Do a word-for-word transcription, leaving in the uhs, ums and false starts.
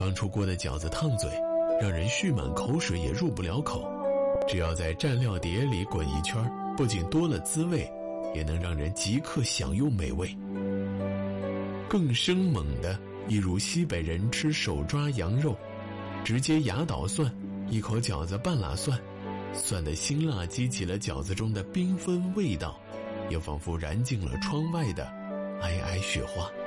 刚出锅的饺子烫嘴，让人蓄满口水也入不了口。只要在蘸料碟里滚一圈，不仅多了滋味，也能让人即刻享用美味。更生猛的，一如西北人吃手抓羊肉，直接压倒蒜，一口饺子半拉蒜，蒜的辛辣激起了饺子中的缤纷味道，又仿佛燃尽了窗外的皑皑雪花。